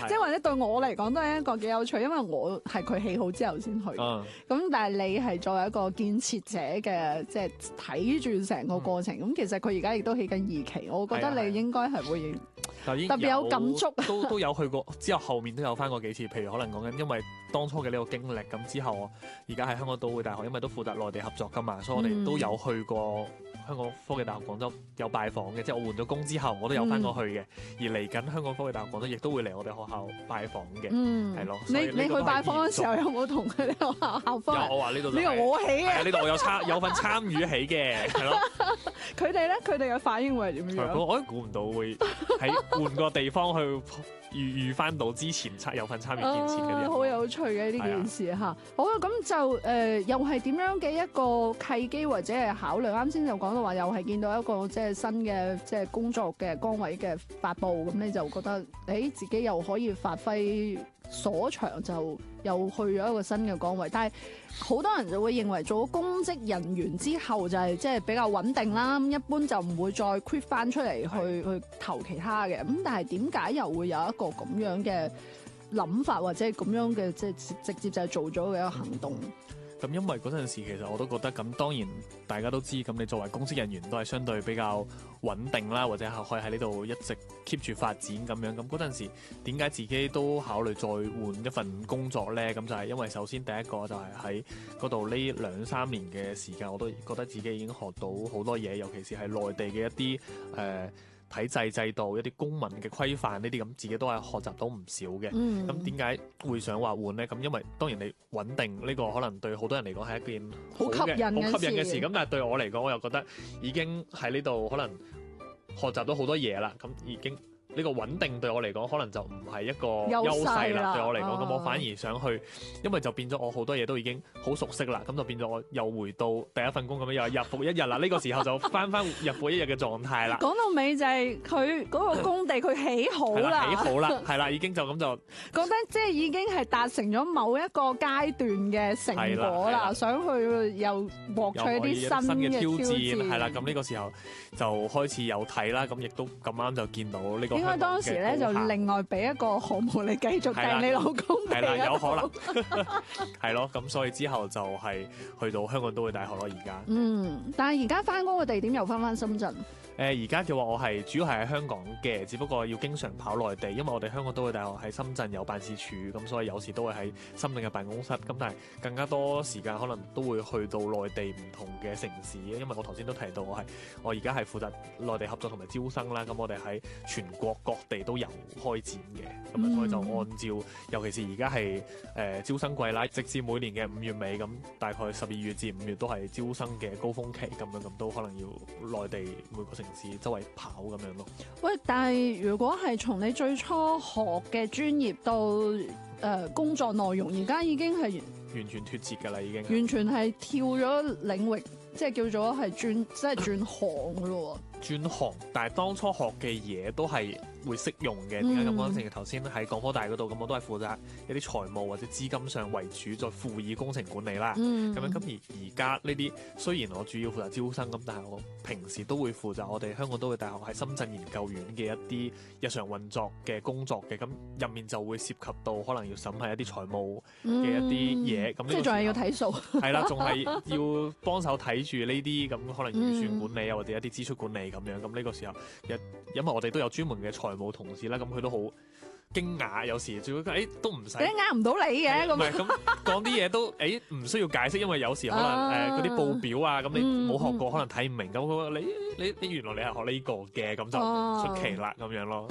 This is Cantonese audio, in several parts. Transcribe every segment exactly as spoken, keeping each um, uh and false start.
即係或者對我嚟講都係一個幾有趣，因為我係佢起好之後先去。咁、嗯、但係你係作為一個建設者嘅，即係睇住成個過程。咁、嗯、其實佢而家亦都起緊二期，我覺得你應該係會特別有感觸。 都都有去過，之後後面都有翻過幾次。譬如可能講緊，因為當初嘅呢個經歷，咁之後我而家喺香港都會大學，因為都負責內地合作噶嘛，所以我哋都有去過香港科技大學廣州有拜訪嘅。即係我換咗工之後，我都有翻過去嘅。嗯、而嚟緊香港科技大學廣州亦都會嚟我哋學校拜訪嘅，係、嗯、咯。 你你去拜訪嘅時候有冇同佢哋學校校方？ 有，我話呢度呢個我起嘅， 呢度我有參有份參與起嘅，係咯。 佢哋咧，佢哋嘅反應會係點樣？ 我都估唔到會喺換個地方去。遇遇翻到之前參有份參與建設嗰啲， 好、啊、有趣嘅呢件事嚇。好啦，咁就誒、呃、又係點樣嘅一個契機或者係考慮？啱先就講到話，又係見到一個即係新嘅即係工作嘅崗位嘅發布，咁你就覺得誒、欸、自己又可以發揮所長，就又去咗一個新嘅崗位。但係好多人就會認為做咗公職人員之後就係即係比較穩定啦，咁一般就唔會再 quit 翻出嚟去去投其他嘅。咁但係點解又會有一個咁樣嘅諗法，或者咁樣嘅即係直接就係做咗嘅一個行動？ 咁、嗯、因為嗰陣時其實我都覺得咁，當然大家都知，咁你作為公職人員都係相對比較穩定啦，或者係可以喺呢度一直 keep 住發展咁樣。咁嗰陣時點解自己都考慮再換一份工作呢？咁就係因為首先第一個就係喺嗰度呢兩三年嘅時間，我都覺得自己已經學到好多嘢，尤其是係內地嘅一啲誒、呃體制制度一啲公民嘅規範呢啲咁，自己都係學習到唔少嘅。咁點解會想話換呢？咁因為當然你穩定呢、呢個可能對好多人嚟講係一件好吸引好吸引嘅事。咁但係對我嚟講，我又覺得已經喺呢度可能學習到好多嘢啦。咁已經。呢個穩定對我嚟講，可能就唔係一個優勢啦。對我嚟講，咁、啊、我反而想去，因為就變咗我好多嘢都已經好熟悉啦。咁就變咗我又回到第一份工咁樣，又係日復一日啦。呢個時候就翻翻日復一日嘅狀態啦。講到尾就係佢嗰個工地佢起好啦， 起好啦，係啦，已經就咁就覺得即係已經係達成咗某一個階段嘅成果啦。想去又獲取一啲新嘅挑戰， 係啦。咁呢個時候就開始有睇啦。咁亦都咁啱就見到呢、呢個。 應該當時咧就另外俾一個項目你繼續訂你老公係啦，有可能係咯，咁所以之後就係去到香港都會大學咯，而家。嗯， 但係而家翻工嘅地點又翻翻深圳。 誒而家嘅話，我係主要係喺香港嘅，只不過要經常跑內地，因為我哋香港都會大學喺深圳有辦事處，咁所以有時都會喺深圳嘅辦公室。咁但係更加多時間可能都會去到內地唔同嘅城市，因為我頭先都提到我係我而家係負責內地合作同埋招生啦。咁我哋喺全國各地都有開展嘅，咁啊所以就按照，尤其是而家係誒招生季啦，直至每年嘅五月尾，咁大概十二月至五月都係招生嘅高峰期，咁樣咁都可能要內地每個城市周圍跑咁樣咯。喂， 但係如果係從你最初學嘅專業到誒、呃、工作內容，而家已經係完全脫節㗎啦，已經完全係跳咗領域，即係叫做係轉，即係轉行㗎咯。 轉行，但係當初學嘅嘢都係會適用嘅。點解咁講？正如頭先喺廣科大嗰度，咁我都係負責一啲財務或者資金上為主，再輔以工程管理啦。咁、嗯、樣咁而而家呢啲雖然我主要負責招生，咁但係我平時都會負責我哋香港都會大學喺深圳研究院嘅一啲日常運作嘅工作嘅。咁入面就會涉及到可能要審核一啲財務嘅一啲嘢。咁、嗯、 即係仲係要睇數。 係啦，仲係要幫手睇住呢啲咁可能預算管理啊，或者一啲支出管理咁樣。咁呢個時候，因為我哋都有專門嘅財務同事啦，咁佢都好驚訝，有時仲會誒都唔使， 你呃唔到你嘅咁。 唔係咁講啲嘢都誒唔需要解釋，因為有時可能誒嗰啲報表啊，咁你冇學過，可能睇唔明。咁佢話你你你原來你係學呢個嘅，咁就出奇啦咁樣咯。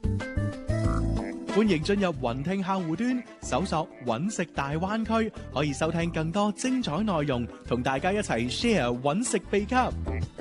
歡迎進入雲聽客戶端，搜索揾食大灣區，可以收聽更多精彩內容，同大家一齊 share 揾食秘笈。